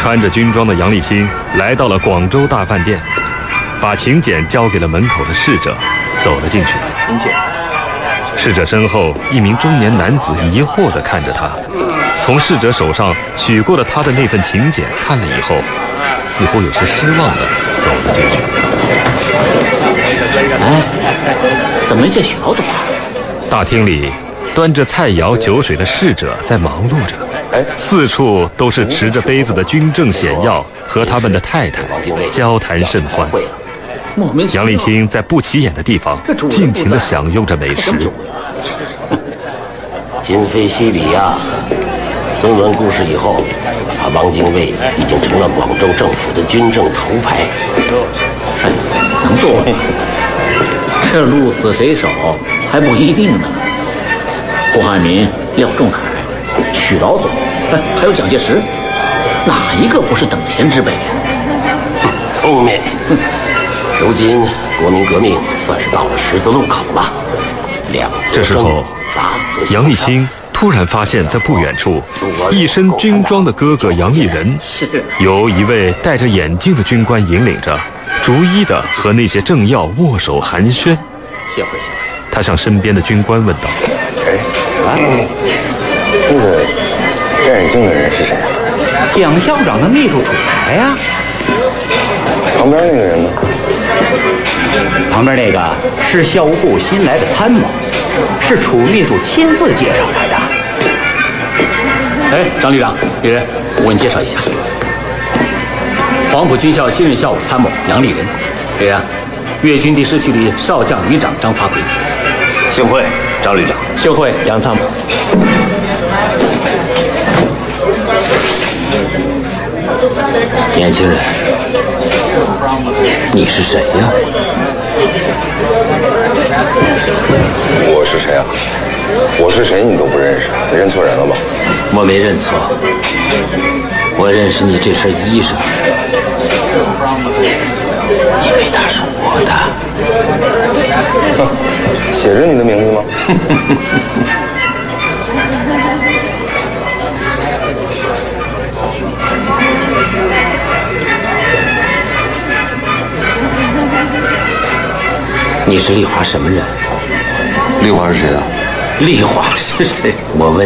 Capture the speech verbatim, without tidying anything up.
穿着军装的杨丽清来到了广州大饭店，把请柬交给了门口的侍者，走了进去。 请柬。 侍者身后一名中年男子疑惑地看着他，从侍者手上取过了他的那份请柬，看了以后，似乎有些失望地走了进去。 哎，怎么没见许老总啊？ 大厅里端着菜肴酒水的侍者在忙碌着，四处都是持着杯子的军政显要和他们的太太交谈甚欢。杨丽清在不起眼的地方尽情地享用着美食。 今非昔比呀！孙文故事以后，他汪精卫已经成了广州政府的军政头牌。 哎，能做？这鹿死谁手还不一定呢。胡汉民、廖仲恺、许老总，哎，还有蒋介石，哪一个不是等闲之辈？ 聪明。如今国民革命算是到了十字路口了。两这时候，杨丽清突然发现，在不远处，一身军装的哥哥杨立仁，由一位戴着眼镜的军官引领着，逐一的和那些政要握手寒暄。 谢会谢会。 他向身边的军官问道：“ 哎，啊，那个戴眼镜的人是谁啊？” 蒋校长的秘书楚才呀。 旁边那个人呢？ 旁边那个是校务部新来的参谋，是楚秘书亲自介绍来的。 哎，张旅长、李仁，我给你介绍一下，黄埔军校新任校务参谋杨立仁。李仁，粤军第十区的少将旅长张发奎。 幸会，张旅长。 幸会，杨参谋。 年轻人，你是谁呀？ 我是谁啊？我是谁你都不认识，你认错人了吧？ 我没认错，我认识你这身衣裳，因为它是我的。写着你的名字吗？ 你是丽华什么人？ 丽华是谁啊？ 丽华是谁？我问